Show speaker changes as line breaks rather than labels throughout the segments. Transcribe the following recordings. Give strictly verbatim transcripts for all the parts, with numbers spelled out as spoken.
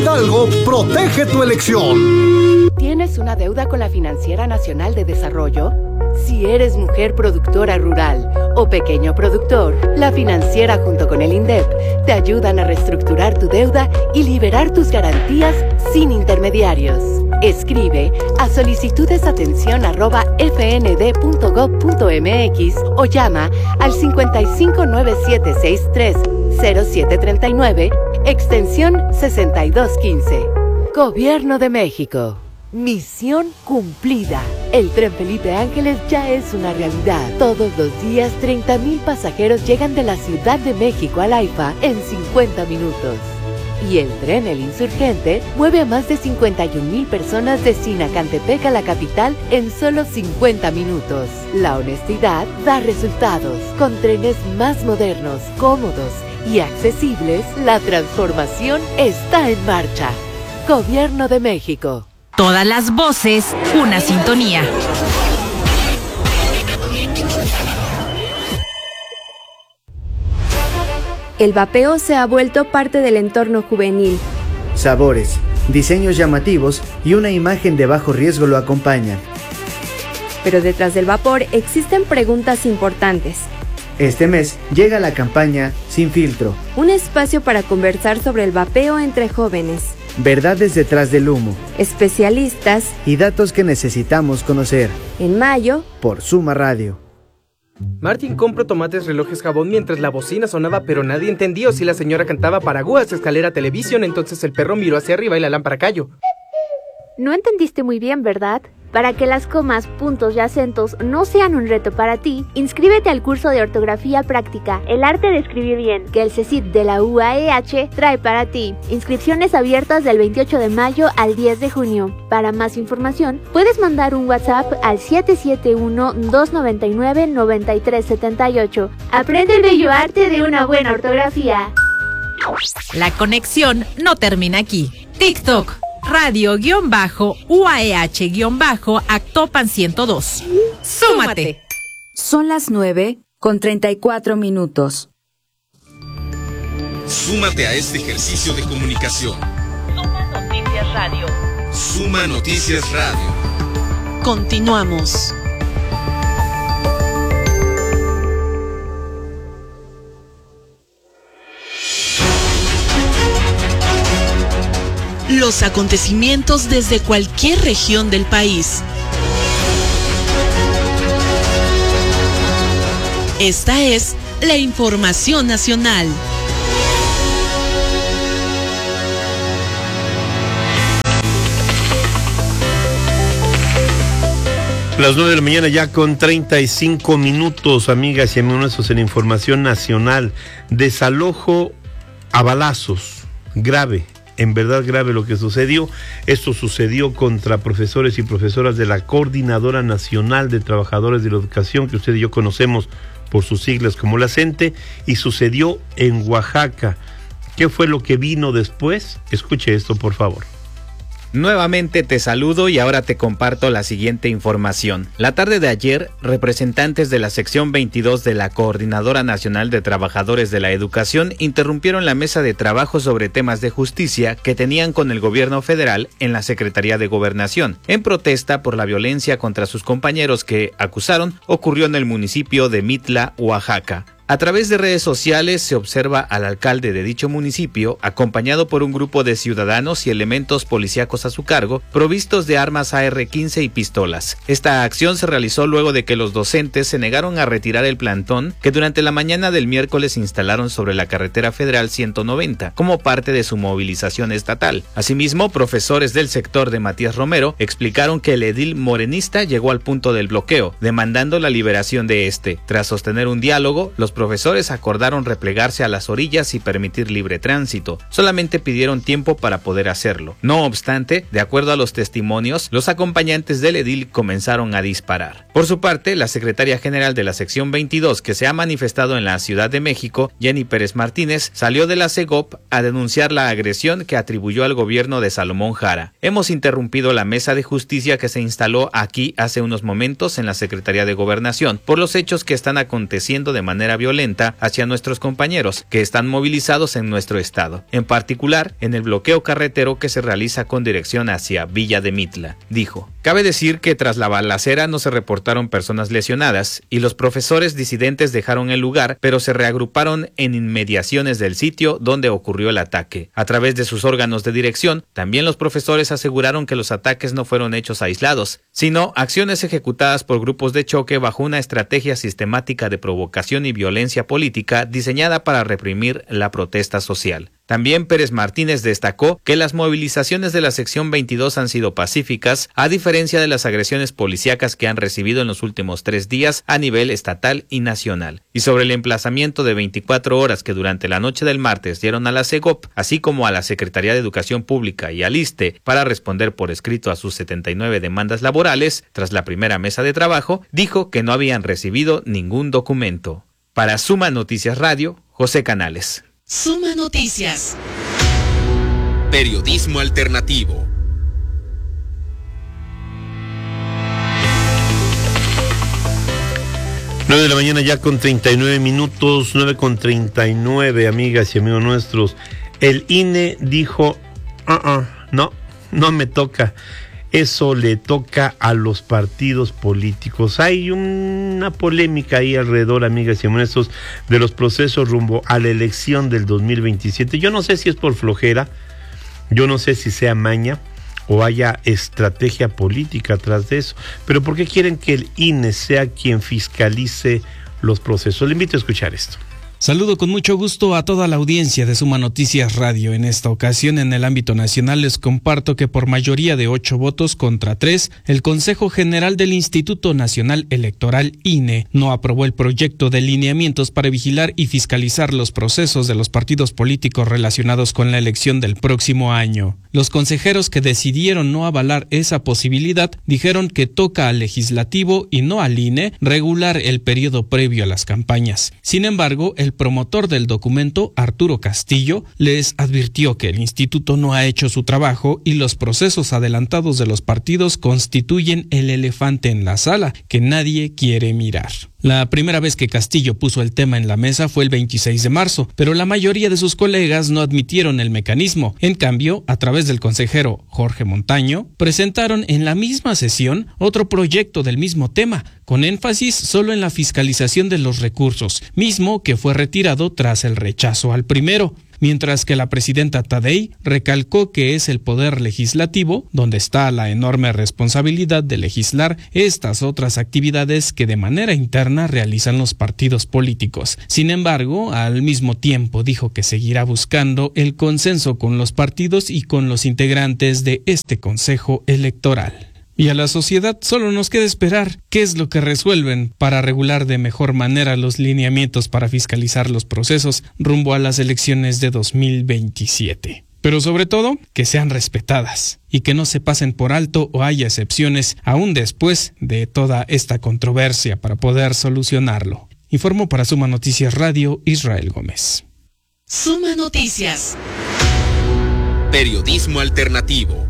Hidalgo protege tu elección.
¿Tienes una deuda con la Financiera Nacional de Desarrollo? Si eres mujer productora rural o pequeño productor, la Financiera junto con el INDEP te ayudan a reestructurar tu deuda y liberar tus garantías sin intermediarios. Escribe a solicitudesatención arroba f n d punto gov punto m x o llama al cincuenta y cinco nueve siete seis tres cero siete tres nueve, extensión sesenta y dos quince. Gobierno de México. Misión cumplida. El Tren Felipe Ángeles ya es una realidad. Todos los días, treinta mil pasajeros llegan de la Ciudad de México al AIFA en cincuenta minutos. Y el tren El Insurgente mueve a más de cincuenta y un mil personas de Sinacantepec a la capital en solo cincuenta minutos. La honestidad da resultados. Con trenes más modernos, cómodos y accesibles, la transformación está en marcha. Gobierno de México.
Todas las voces, una sintonía.
El vapeo se ha vuelto parte del entorno juvenil.
Sabores, diseños llamativos y una imagen de bajo riesgo lo acompañan.
Pero detrás del vapor existen preguntas importantes.
Este mes llega la campaña Sin Filtro.
Un espacio para conversar sobre el vapeo entre jóvenes.
Verdades detrás del humo.
Especialistas.
Y datos que necesitamos conocer.
En mayo.
Por Suma Radio.
Martín compró tomates, relojes, jabón mientras la bocina sonaba, pero nadie entendió si la señora cantaba Paraguas, escalera, televisión. Entonces el perro miró hacia arriba y la lámpara cayó.
No entendiste muy bien, ¿verdad? Para que las comas, puntos y acentos no sean un reto para ti, inscríbete al curso de ortografía práctica, El arte de escribir bien, que el CECIT de la U A E H trae para ti. Inscripciones abiertas del veintiocho de mayo al diez de junio. Para más información, puedes mandar un WhatsApp al siete siete uno, dos nueve nueve, nueve tres siete ocho. Aprende el bello arte de una buena ortografía.
La conexión no termina aquí. TikTok. Radio-U A E H-Actopan ciento dos. ¡Súmate!
Son las nueve con treinta y cuatro minutos.
Súmate a este ejercicio de comunicación.
Suma Noticias Radio.
Suma Noticias Radio.
Continuamos. Los acontecimientos desde cualquier región del país. Esta es la información nacional.
Las nueve de la mañana ya con treinta y cinco minutos, amigas y amigos, en la información nacional. Desalojo a balazos, grave. En verdad grave lo que sucedió. Esto sucedió contra profesores y profesoras de la Coordinadora Nacional de Trabajadores de la Educación, que usted y yo conocemos por sus siglas como la CENTE, y sucedió en Oaxaca. ¿Qué fue lo que vino después? Escuche esto, por favor.
Nuevamente te saludo y ahora te comparto la siguiente información. La tarde de ayer, representantes de la sección veintidós de la Coordinadora Nacional de Trabajadores de la Educación interrumpieron la mesa de trabajo sobre temas de justicia que tenían con el gobierno federal en la Secretaría de Gobernación, en protesta por la violencia contra sus compañeros que, acusaron, ocurrió en el municipio de Mitla, Oaxaca. A través de redes sociales se observa al alcalde de dicho municipio, acompañado por un grupo de ciudadanos y elementos policíacos a su cargo, provistos de armas A R quince y pistolas. Esta acción se realizó luego de que los docentes se negaron a retirar el plantón que durante la mañana del miércoles instalaron sobre la carretera federal ciento noventa, como parte de su movilización estatal. Asimismo, profesores del sector de Matías Romero explicaron que el edil morenista llegó al punto del bloqueo, demandando la liberación de este. Tras sostener un diálogo, los profesores acordaron replegarse a las orillas y permitir libre tránsito. Solamente pidieron tiempo para poder hacerlo. No obstante, de acuerdo a los testimonios, los acompañantes del edil comenzaron a disparar. Por su parte, la secretaria general de la sección veintidós, que se ha manifestado en la Ciudad de México, Jenny Pérez Martínez, salió de la SEGOP a denunciar la agresión que atribuyó al gobierno de Salomón Jara. Hemos interrumpido la mesa de justicia que se instaló aquí hace unos momentos en la Secretaría de Gobernación por los hechos que están aconteciendo de manera violenta hacia nuestros compañeros que están movilizados en nuestro estado, en particular en el bloqueo carretero que se realiza con dirección hacia Villa de Mitla, dijo. Cabe decir que tras la balacera no se reportaron personas lesionadas y los profesores disidentes dejaron el lugar, pero se reagruparon en inmediaciones del sitio donde ocurrió el ataque. A través de sus órganos de dirección, también los profesores aseguraron que los ataques no fueron hechos aislados, sino acciones ejecutadas por grupos de choque bajo una estrategia sistemática de provocación y violencia política diseñada para reprimir la protesta social. También Pérez Martínez destacó que las movilizaciones de la sección veintidós han sido pacíficas, a diferencia de las agresiones policíacas que han recibido en los últimos tres días a nivel estatal y nacional. Y sobre el emplazamiento de veinticuatro horas que durante la noche del martes dieron a la SEGOP, así como a la Secretaría de Educación Pública y al ISSSTE para responder por escrito a sus setenta y nueve demandas laborales, tras la primera mesa de trabajo, dijo que no habían recibido ningún documento. Para Suma Noticias Radio, José Canales.
Suma Noticias.
Periodismo alternativo.
nueve de la mañana ya con treinta y nueve minutos, nueve con treinta y nueve, amigas y amigos nuestros. El I N E dijo, uh-uh, no, no me toca. Eso le toca a los partidos políticos. Hay una polémica ahí alrededor, amigas y amigos, de los procesos rumbo a la elección del dos mil veintisiete. Yo no sé si es por flojera, yo no sé si sea maña o haya estrategia política atrás de eso. Pero ¿por qué quieren que el I N E sea quien fiscalice los procesos? Le invito a escuchar esto.
Saludo con mucho gusto a toda la audiencia de Suma Noticias Radio. En esta ocasión, en el ámbito nacional, les comparto que por mayoría de ocho votos contra tres, el Consejo General del Instituto Nacional Electoral I N E no aprobó el proyecto de lineamientos para vigilar y fiscalizar los procesos de los partidos políticos relacionados con la elección del próximo año. Los consejeros que decidieron no avalar esa posibilidad dijeron que toca al legislativo y no al I N E regular el periodo previo a las campañas. Sin embargo, el promotor del documento, Arturo Castillo, les advirtió que el instituto no ha hecho su trabajo y los procesos adelantados de los partidos constituyen el elefante en la sala que nadie quiere mirar. La primera vez que Castillo puso el tema en la mesa fue el veintiséis de marzo, pero la mayoría de sus colegas no admitieron el mecanismo. En cambio, a través del consejero Jorge Montaño, presentaron en la misma sesión otro proyecto del mismo tema, con énfasis solo en la fiscalización de los recursos, mismo que fue retirado tras el rechazo al primero. Mientras que la presidenta Tadei recalcó que es el poder legislativo donde está la enorme responsabilidad de legislar estas otras actividades que de manera interna realizan los partidos políticos. Sin embargo, al mismo tiempo dijo que seguirá buscando el consenso con los partidos y con los integrantes de este Consejo Electoral. Y a la sociedad solo nos queda esperar qué es lo que resuelven para regular de mejor manera los lineamientos para fiscalizar los procesos rumbo a las elecciones de dos mil veintisiete. Pero sobre todo, que sean respetadas y que no se pasen por alto o haya excepciones aún después de toda esta controversia para poder solucionarlo. Informó para Suma Noticias Radio, Israel Gómez.
Suma Noticias.
Periodismo alternativo.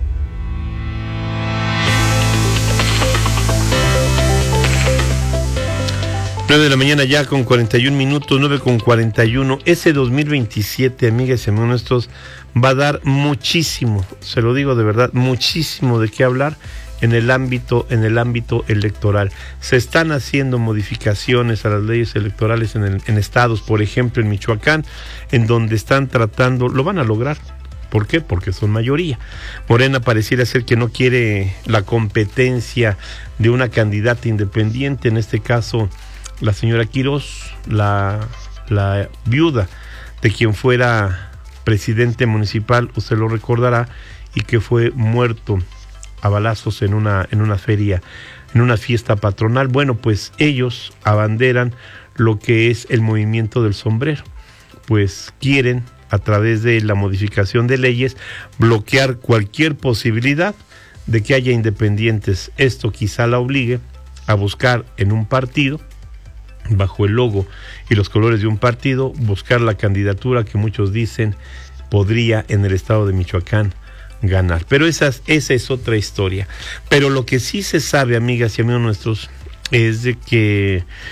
nueve de la mañana ya con cuarenta y un minutos, nueve con cuarenta y uno. Ese dos mil veintisiete, amigas y amigos nuestros, va a dar muchísimo, se lo digo de verdad, muchísimo de qué hablar en el ámbito, en el ámbito electoral. Se están haciendo modificaciones a las leyes electorales en, el, en estados, por ejemplo en Michoacán, en donde están tratando, lo van a lograr. ¿Por qué? Porque son mayoría. Morena pareciera ser que no quiere la competencia de una candidata independiente, en este caso la señora Quirós, la, la viuda de quien fuera presidente municipal, usted lo recordará, y que fue muerto a balazos en una, en una feria, en una fiesta patronal. Bueno, pues ellos abanderan lo que es el movimiento del sombrero, pues quieren, a través de la modificación de leyes, bloquear cualquier posibilidad de que haya independientes. Esto quizá la obligue a buscar en un partido, bajo el logo y los colores de un partido, buscar la candidatura que muchos dicen podría en el estado de Michoacán ganar. Pero esa, esa es otra historia. Pero lo que sí se sabe, amigas y amigos nuestros, es de que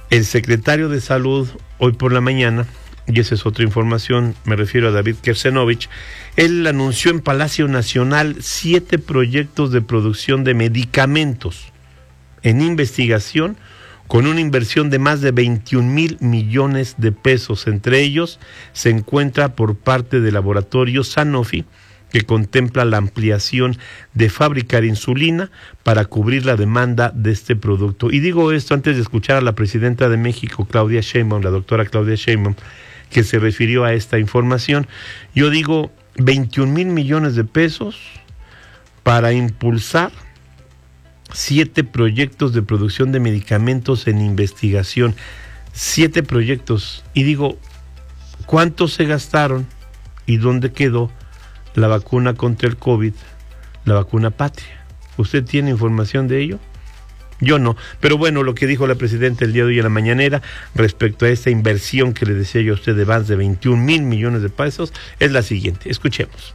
el secretario de Salud hoy por la mañana, y esa es otra información, me refiero a David Kersenovich, él anunció en Palacio Nacional siete proyectos de producción de medicamentos en investigación con una inversión de más de veintiún mil millones de pesos. Entre ellos se encuentra por parte del laboratorio Sanofi, que contempla la ampliación de fabricar insulina para cubrir la demanda de este producto. Y digo esto antes de escuchar a la presidenta de México, Claudia Sheinbaum, la doctora Claudia Sheinbaum, que se refirió a esta información. Yo digo veintiún mil millones de pesos para impulsar siete proyectos de producción de medicamentos en investigación. Siete proyectos. Y digo, ¿cuántos se gastaron y dónde quedó la vacuna contra el COVID, la vacuna patria? ¿Usted tiene información de ello? Yo no. Pero bueno, lo que dijo la presidenta el día de hoy en la mañanera respecto a esta inversión que le decía yo a usted de más de veintiún mil millones de pesos es la siguiente. Escuchemos.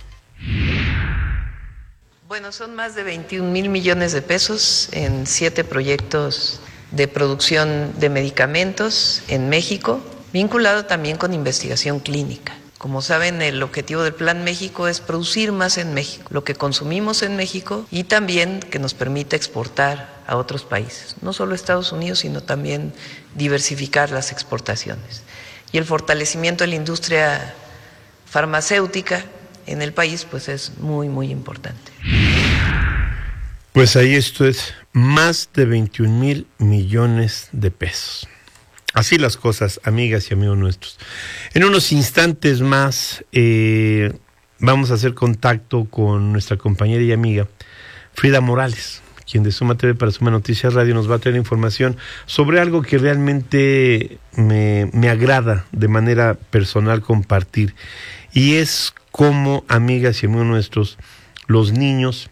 Bueno, son más de veintiún mil millones de pesos en siete proyectos de producción de medicamentos en México, vinculado también con investigación clínica. Como saben, el objetivo del Plan México es producir más en México, lo que consumimos en México, y también que nos permita exportar a otros países, no solo a Estados Unidos, sino también diversificar las exportaciones. Y el fortalecimiento de la industria farmacéutica en el país, pues es muy, muy importante.
Pues ahí esto es más de veintiún mil millones de pesos. Así las cosas, amigas y amigos nuestros. En unos instantes más eh, vamos a hacer contacto con nuestra compañera y amiga Frida Morales, quien de Suma T V para Suma Noticias Radio nos va a traer información sobre algo que realmente me, me agrada de manera personal compartir. Y es cómo, amigas y amigos nuestros, los niños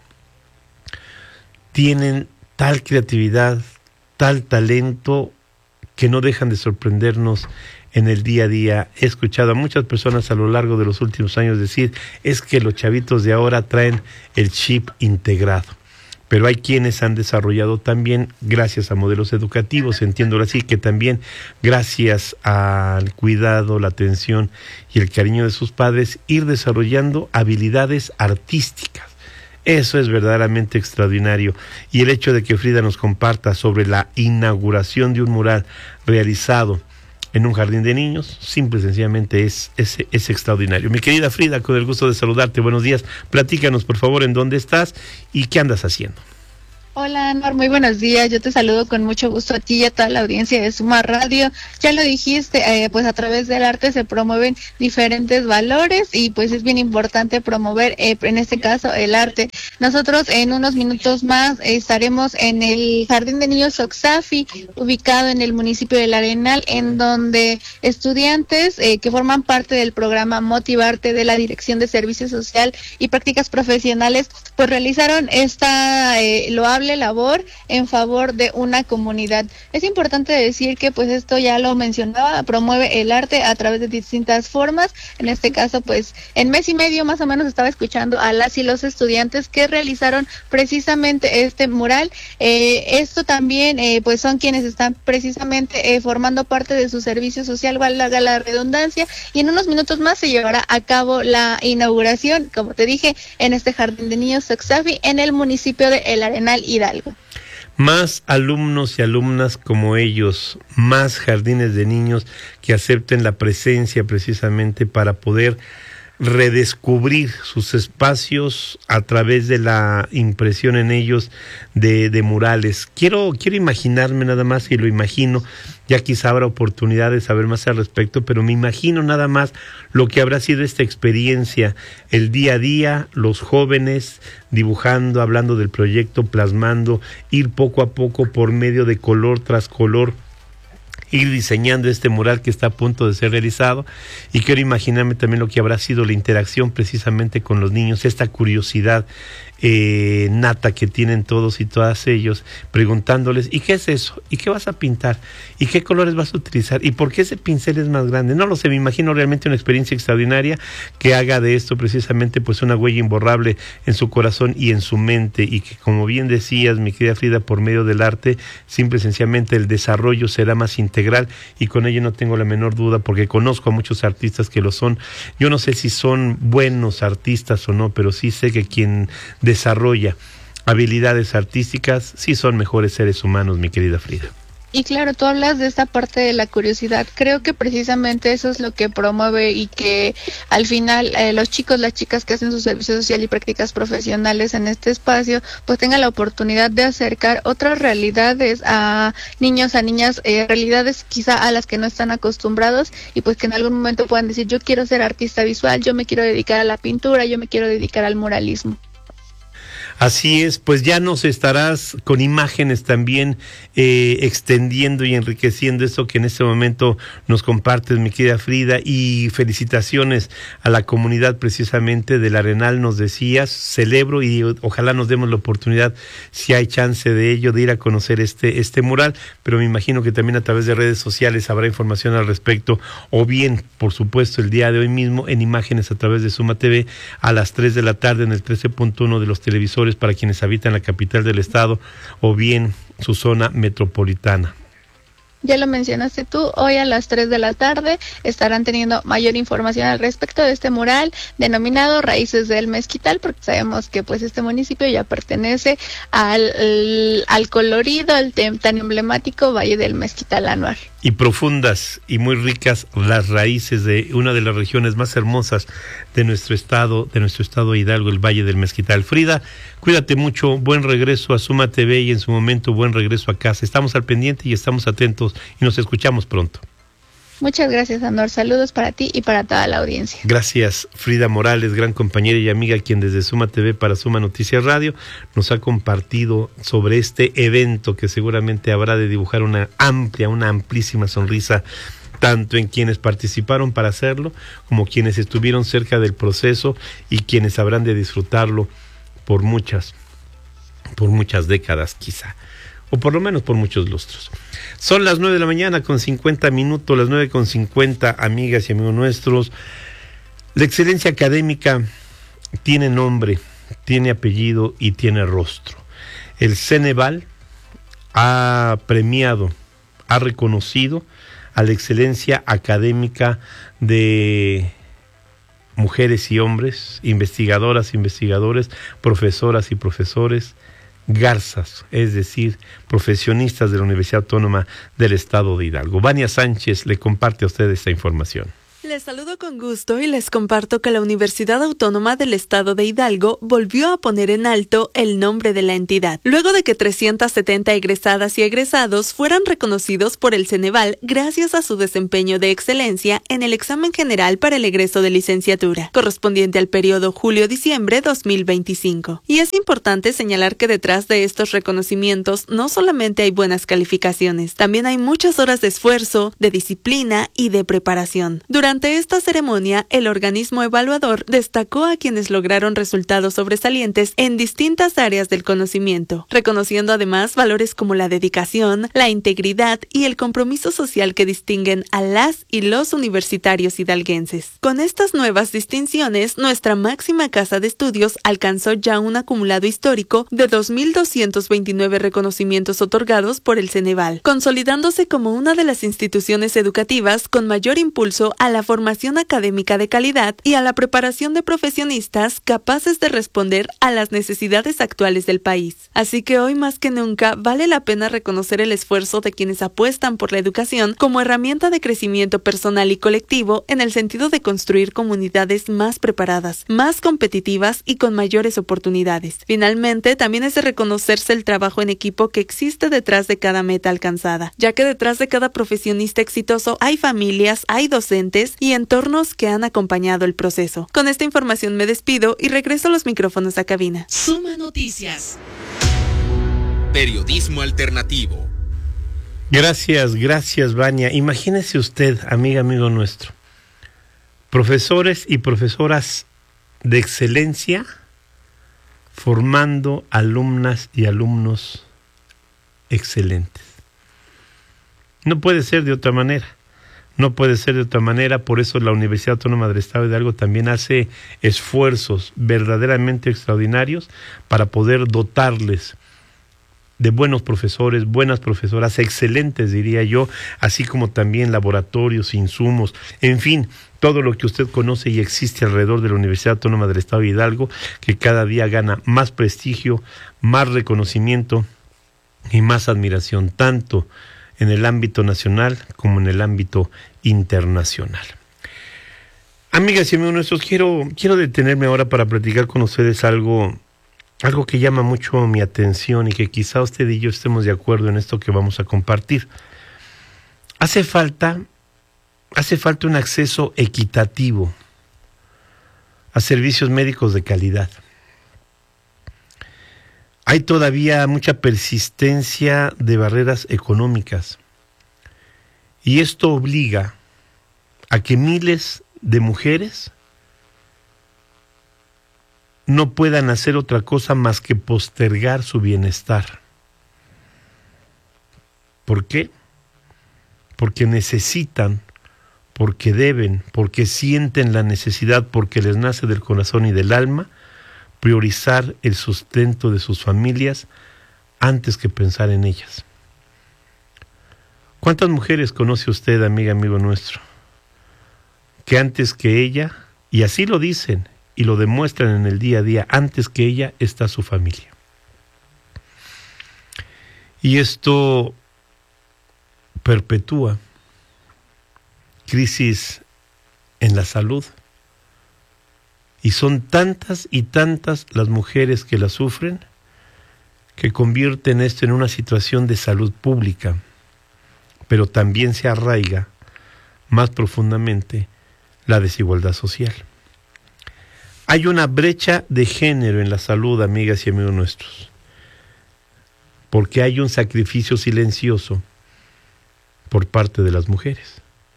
tienen tal creatividad, tal talento, que no dejan de sorprendernos en el día a día. He escuchado a muchas personas a lo largo de los últimos años decir, es que los chavitos de ahora traen el chip integrado. Pero hay quienes han desarrollado también, gracias a modelos educativos, entiéndolo así, que también gracias al cuidado, la atención y el cariño de sus padres, ir desarrollando habilidades artísticas. Eso es verdaderamente extraordinario. Y el hecho de que Frida nos comparta sobre la inauguración de un mural realizado en un jardín de niños, simple y sencillamente es, es, es extraordinario. Mi querida Frida, con el gusto de saludarte, buenos días. Platícanos, por favor, en dónde estás y qué andas haciendo.
Hola, Anwar, muy buenos días. Yo te saludo con mucho gusto a ti y a toda la audiencia de Suma Radio. Ya lo dijiste, eh, pues a través del arte se promueven diferentes valores y pues es bien importante promover, eh, en este caso, el arte. Nosotros en unos minutos más eh, estaremos en el Jardín de Niños Oxafi, ubicado en el municipio del Arenal, en donde estudiantes eh, que forman parte del programa Motivarte de la Dirección de Servicio Social y Prácticas Profesionales, pues realizaron esta eh, loable labor en favor de una comunidad. Es importante decir que pues esto ya lo mencionaba, promueve el arte a través de distintas formas. En este caso pues en mes y medio más o menos estaba escuchando a las y los estudiantes que realizaron precisamente este mural. Eh, esto también eh, pues son quienes están precisamente eh, formando parte de su servicio social, valga la redundancia, y en unos minutos más se llevará a cabo la inauguración, como te dije, en este Jardín de Niños Oxafi en el municipio de El Arenal, Hidalgo.
Más alumnos y alumnas como ellos, más jardines de niños que acepten la presencia precisamente para poder redescubrir sus espacios a través de la impresión en ellos de, de murales. Quiero, quiero imaginarme nada más, y lo imagino, ya quizá habrá oportunidad de saber más al respecto, pero me imagino nada más lo que habrá sido esta experiencia, el día a día, los jóvenes dibujando, hablando del proyecto, plasmando, ir poco a poco por medio de color tras color, ir diseñando este mural que está a punto de ser realizado. Y quiero imaginarme también lo que habrá sido la interacción precisamente con los niños, esta curiosidad eh, nata que tienen todos y todas ellos, preguntándoles, ¿y qué es eso? ¿Y qué vas a pintar? ¿Y qué colores vas a utilizar? ¿Y por qué ese pincel es más grande? No lo sé, me imagino realmente una experiencia extraordinaria que haga de esto precisamente pues una huella imborrable en su corazón y en su mente, y que, como bien decías, mi querida Frida, por medio del arte, simple y sencillamente el desarrollo será más integral integral, y con ello no tengo la menor duda, porque conozco a muchos artistas que lo son. Yo no sé si son buenos artistas o no, pero sí sé que quien desarrolla habilidades artísticas sí son mejores seres humanos, mi querida Frida.
Y claro, tú hablas de esta parte de la curiosidad. Creo que precisamente eso es lo que promueve y que al final eh, los chicos, las chicas que hacen su servicio social y prácticas profesionales en este espacio, pues tengan la oportunidad de acercar otras realidades a niños, a niñas, eh, realidades quizá a las que no están acostumbrados, y pues que en algún momento puedan decir: yo quiero ser artista visual, yo me quiero dedicar a la pintura, yo me quiero dedicar al muralismo.
Así es, pues ya nos estarás con imágenes también eh, extendiendo y enriqueciendo eso que en este momento nos compartes, mi querida Frida, y felicitaciones a la comunidad precisamente del Arenal, nos decías, celebro y ojalá nos demos la oportunidad, si hay chance de ello, de ir a conocer este, este mural, pero me imagino que también a través de redes sociales habrá información al respecto, o bien, por supuesto, el día de hoy mismo en imágenes a través de Suma T V a las tres de la tarde en el trece punto uno de los televisores para quienes habitan la capital del estado o bien su zona metropolitana.
Ya lo mencionaste tú, hoy a las tres de la tarde estarán teniendo mayor información al respecto de este mural denominado Raíces del Mezquital, porque sabemos que pues este municipio ya pertenece al, al, al colorido, al tan emblemático Valle del Mezquital Anuar.
Y profundas y muy ricas las raíces de una de las regiones más hermosas de nuestro estado, de nuestro estado Hidalgo, el Valle del Mezquital. Frida, cuídate mucho, buen regreso a Suma T V y en su momento buen regreso a casa. Estamos al pendiente y estamos atentos y nos escuchamos pronto.
Muchas gracias, Andor. Saludos para ti y para toda la audiencia.
Gracias, Frida Morales, gran compañera y amiga, quien desde Suma T V para Suma Noticias Radio nos ha compartido sobre este evento que seguramente habrá de dibujar una amplia, una amplísima sonrisa, tanto en quienes participaron para hacerlo, como quienes estuvieron cerca del proceso y quienes habrán de disfrutarlo por muchas, por muchas décadas quizá, o por lo menos por muchos lustros. Son las nueve de la mañana con cincuenta minutos, las nueve con cincuenta, amigas y amigos nuestros. La excelencia académica tiene nombre, tiene apellido y tiene rostro. El Ceneval ha premiado, ha reconocido a la excelencia académica de mujeres y hombres, investigadoras, investigadores, profesoras y profesores, garzas, es decir, profesionistas de la Universidad Autónoma del Estado de Hidalgo. Vania Sánchez le comparte a usted esta información.
Les saludo con gusto y les comparto que la Universidad Autónoma del Estado de Hidalgo volvió a poner en alto el nombre de la entidad, luego de que trescientas setenta egresadas y egresados fueran reconocidos por el Ceneval gracias a su desempeño de excelencia en el examen general para el egreso de licenciatura, correspondiente al periodo julio-diciembre dos mil veinticinco. Y es importante señalar que detrás de estos reconocimientos no solamente hay buenas calificaciones, también hay muchas horas de esfuerzo, de disciplina y de preparación. Durante Durante esta ceremonia, el organismo evaluador destacó a quienes lograron resultados sobresalientes en distintas áreas del conocimiento, reconociendo además valores como la dedicación, la integridad y el compromiso social que distinguen a las y los universitarios hidalguenses. Con estas nuevas distinciones, nuestra máxima casa de estudios alcanzó ya un acumulado histórico de dos mil doscientos veintinueve reconocimientos otorgados por el Ceneval, consolidándose como una de las instituciones educativas con mayor impulso a la formación académica de calidad y a la preparación de profesionistas capaces de responder a las necesidades actuales del país. Así que hoy más que nunca vale la pena reconocer el esfuerzo de quienes apuestan por la educación como herramienta de crecimiento personal y colectivo en el sentido de construir comunidades más preparadas, más competitivas y con mayores oportunidades. Finalmente, también es de reconocerse el trabajo en equipo que existe detrás de cada meta alcanzada, ya que detrás de cada profesionista exitoso hay familias, hay docentes y entornos que han acompañado el proceso. Con esta información me despido y regreso a los micrófonos a cabina.
Suma Noticias.
Periodismo alternativo.
Gracias, gracias, Vania. Imagínese usted, amiga, amigo nuestro, profesores y profesoras de excelencia formando alumnas y alumnos excelentes. No puede ser de otra manera. No puede ser de otra manera, por eso la Universidad Autónoma del Estado de Hidalgo también hace esfuerzos verdaderamente extraordinarios para poder dotarles de buenos profesores, buenas profesoras, excelentes diría yo, así como también laboratorios, insumos, en fin, todo lo que usted conoce y existe alrededor de la Universidad Autónoma del Estado de Hidalgo, que cada día gana más prestigio, más reconocimiento y más admiración, tanto en el ámbito nacional como en el ámbito internacional. Amigas y amigos nuestros, quiero, quiero detenerme ahora para platicar con ustedes algo, algo que llama mucho mi atención y que quizá usted y yo estemos de acuerdo en esto que vamos a compartir. Hace falta, hace falta un acceso equitativo a servicios médicos de calidad. Hay todavía mucha persistencia de barreras económicas y esto obliga a que miles de mujeres no puedan hacer otra cosa más que postergar su bienestar. ¿Por qué? Porque necesitan, porque deben, porque sienten la necesidad, porque les nace del corazón y del alma, priorizar el sustento de sus familias antes que pensar en ellas. ¿Cuántas mujeres conoce usted, amiga, amigo nuestro, que antes que ella, y así lo dicen y lo demuestran en el día a día, antes que ella está su familia? Y esto perpetúa crisis en la salud, y son tantas y tantas las mujeres que la sufren que convierten esto en una situación de salud pública, pero también se arraiga más profundamente la desigualdad social. Hay una brecha de género en la salud, amigas y amigos nuestros, porque hay un sacrificio silencioso por parte de las mujeres.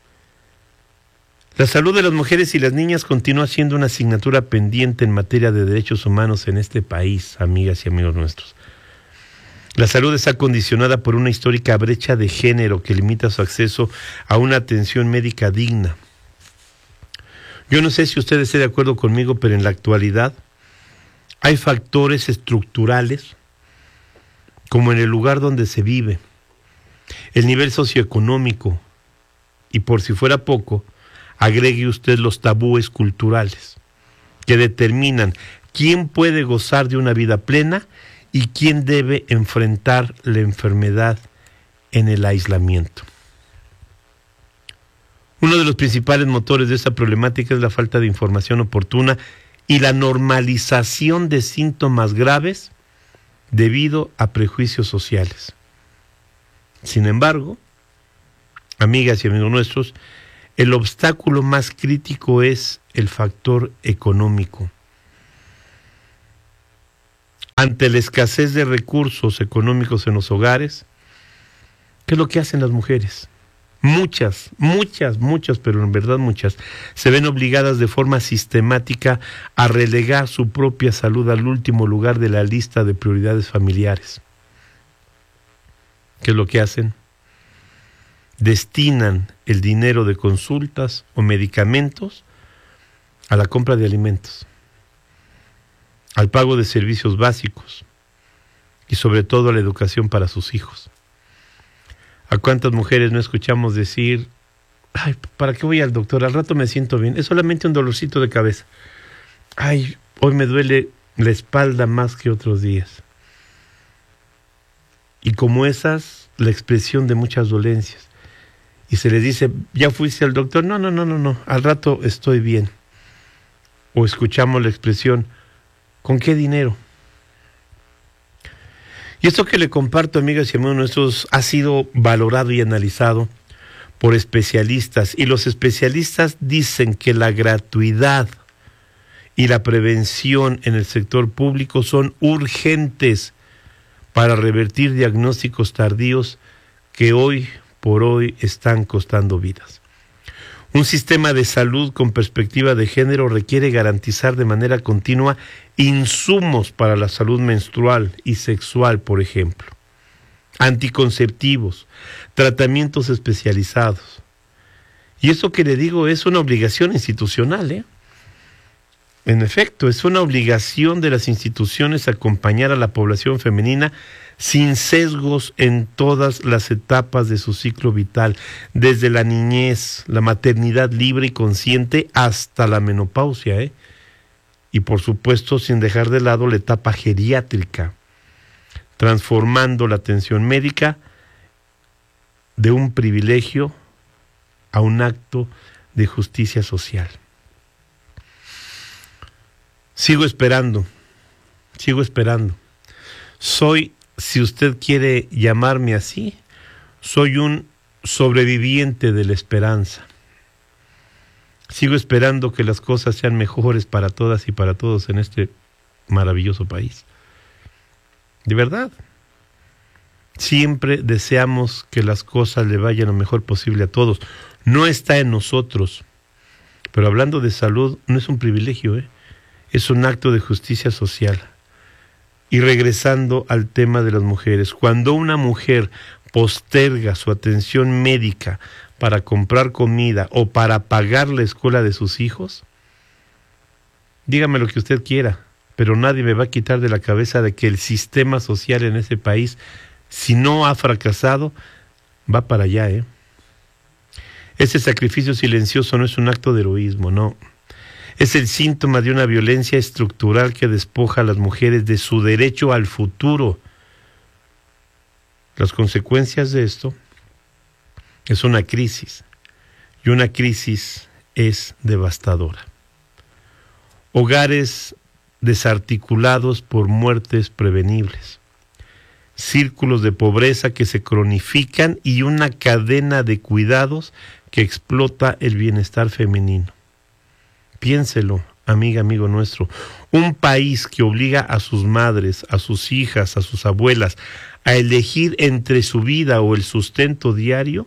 La salud de las mujeres y las niñas continúa siendo una asignatura pendiente en materia de derechos humanos en este país, amigas y amigos nuestros. La salud está condicionada por una histórica brecha de género que limita su acceso a una atención médica digna. Yo no sé si usted esté de acuerdo conmigo, pero en la actualidad hay factores estructurales, como en el lugar donde se vive, el nivel socioeconómico, y por si fuera poco, agregue usted los tabúes culturales que determinan quién puede gozar de una vida plena y quién debe enfrentar la enfermedad en el aislamiento. Uno de los principales motores de esta problemática es la falta de información oportuna y la normalización de síntomas graves debido a prejuicios sociales. Sin embargo, amigas y amigos nuestros, el obstáculo más crítico es el factor económico. Ante la escasez de recursos económicos en los hogares, ¿qué es lo que hacen las mujeres? Muchas, muchas, muchas, pero en verdad muchas, se ven obligadas de forma sistemática a relegar su propia salud al último lugar de la lista de prioridades familiares. ¿Qué es lo que hacen? Destinan el dinero de consultas o medicamentos a la compra de alimentos, al pago de servicios básicos y sobre todo a la educación para sus hijos. ¿A cuántas mujeres no escuchamos decir, ay, ¿para qué voy al doctor? Al rato me siento bien, es solamente un dolorcito de cabeza. Ay, hoy me duele la espalda más que otros días. Y como esas, la expresión de muchas dolencias. Y se les dice, ¿ya fuiste al doctor? No, no, no, no, no, al rato estoy bien. O escuchamos la expresión, ¿con qué dinero? Y esto que le comparto, amigas y amigos nuestros, ha sido valorado y analizado por especialistas. Y los especialistas dicen que la gratuidad y la prevención en el sector público son urgentes para revertir diagnósticos tardíos que hoy por hoy están costando vidas. Un sistema de salud con perspectiva de género requiere garantizar de manera continua insumos para la salud menstrual y sexual, por ejemplo, anticonceptivos, tratamientos especializados. Y eso que le digo es una obligación institucional, ¿eh? En efecto, es una obligación de las instituciones acompañar a la población femenina sin sesgos en todas las etapas de su ciclo vital, desde la niñez, la maternidad libre y consciente hasta la menopausia, ¿eh? Y por supuesto sin dejar de lado la etapa geriátrica, transformando la atención médica de un privilegio a un acto de justicia social. Sigo esperando, sigo esperando. Soy, si usted quiere llamarme así, soy un sobreviviente de la esperanza. Sigo esperando que las cosas sean mejores para todas y para todos en este maravilloso país. De verdad. Siempre deseamos que las cosas le vayan lo mejor posible a todos. No está en nosotros. Pero hablando de salud, no es un privilegio, ¿eh? Es un acto de justicia social. Y regresando al tema de las mujeres, cuando una mujer posterga su atención médica para comprar comida o para pagar la escuela de sus hijos, dígame lo que usted quiera, pero nadie me va a quitar de la cabeza de que el sistema social en ese país, si no ha fracasado, va para allá, ¿eh? Ese sacrificio silencioso no es un acto de heroísmo, no. Es el síntoma de una violencia estructural que despoja a las mujeres de su derecho al futuro. Las consecuencias de esto es una crisis, y una crisis es devastadora. Hogares desarticulados por muertes prevenibles, círculos de pobreza que se cronifican y una cadena de cuidados que explota el bienestar femenino. Piénselo, amiga, amigo nuestro, un país que obliga a sus madres, a sus hijas, a sus abuelas, a elegir entre su vida o el sustento diario,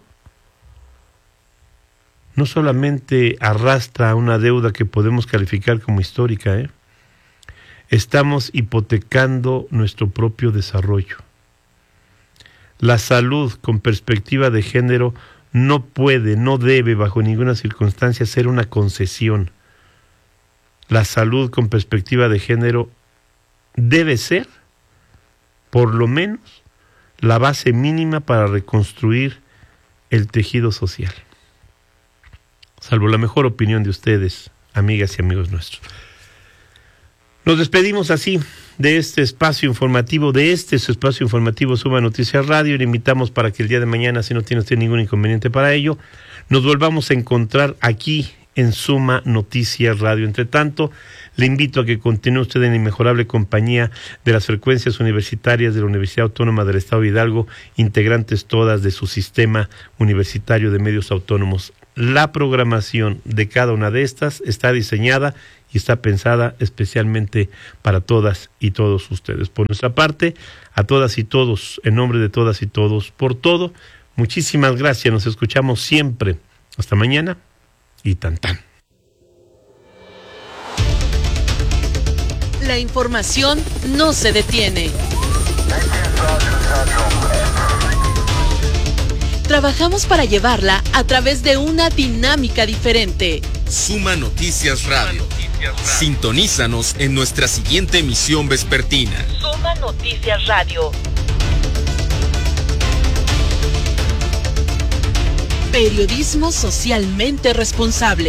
no solamente arrastra una deuda que podemos calificar como histórica, ¿eh? Estamos hipotecando nuestro propio desarrollo. La salud con perspectiva de género no puede, no debe bajo ninguna circunstancia ser una concesión. La salud con perspectiva de género debe ser, por lo menos, la base mínima para reconstruir el tejido social. Salvo la mejor opinión de ustedes, amigas y amigos nuestros. Nos despedimos así de este espacio informativo, de este su espacio informativo Suma Noticias Radio. Le invitamos para que el día de mañana, si no tiene usted ningún inconveniente para ello, nos volvamos a encontrar aquí en Suma Noticias Radio. Entre tanto, le invito a que continúe usted en la inmejorable compañía de las frecuencias universitarias de la Universidad Autónoma del Estado de Hidalgo, integrantes todas de su sistema universitario de medios autónomos. La programación de cada una de estas está diseñada y está pensada especialmente para todas y todos ustedes. Por nuestra parte, a todas y todos, en nombre de todas y todos, por todo, muchísimas gracias. Nos escuchamos siempre. Hasta mañana y tan tan.
La información no se detiene. Trabajamos para llevarla a través de una dinámica diferente.
Suma Noticias Radio. Sintonízanos en nuestra siguiente emisión vespertina.
Suma Noticias Radio. Periodismo socialmente responsable.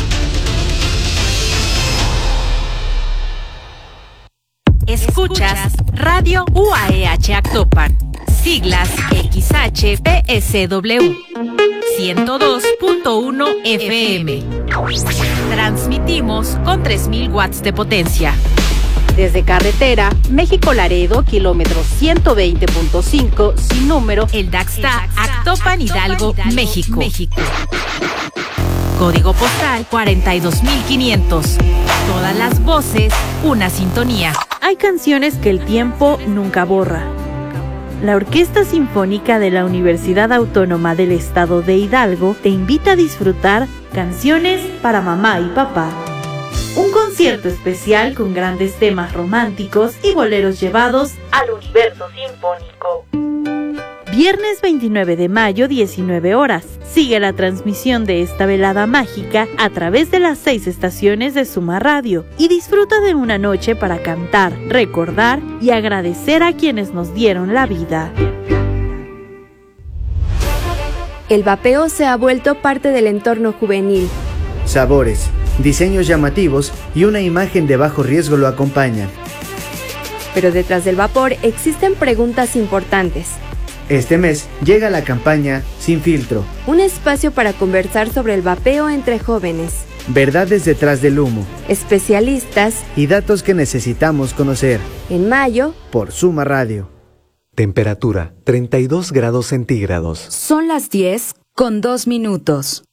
Escuchas Radio U A E H Actopan, siglas X H P S W, ciento dos punto uno F M. Transmitimos con tres mil watts de potencia.
Desde carretera, México-Laredo, kilómetro ciento veinte punto cinco, sin número,
El Daxta, Actopan, Hidalgo, México. México. Código postal cuarenta y dos mil quinientos. Todas las voces, una sintonía.
Hay canciones que el tiempo nunca borra. La Orquesta Sinfónica de la Universidad Autónoma del Estado de Hidalgo te invita a disfrutar Canciones para Mamá y Papá. Un concierto especial con grandes temas románticos y boleros llevados al universo sinfónico. Viernes veintinueve de mayo, diecinueve horas. Sigue la transmisión de esta velada mágica a través de las seis estaciones de Suma Radio y disfruta de una noche para cantar, recordar y agradecer a quienes nos dieron la vida.
El vapeo se ha vuelto parte del entorno juvenil.
Sabores, diseños llamativos y una imagen de bajo riesgo lo acompañan.
Pero detrás del vapor existen preguntas importantes.
Este mes llega la campaña Sin Filtro.
Un espacio para conversar sobre el vapeo entre jóvenes.
Verdades detrás del humo.
Especialistas.
Y datos que necesitamos conocer.
En mayo.
Por Suma Radio.
Temperatura treinta y dos grados centígrados.
Son las diez con dos minutos.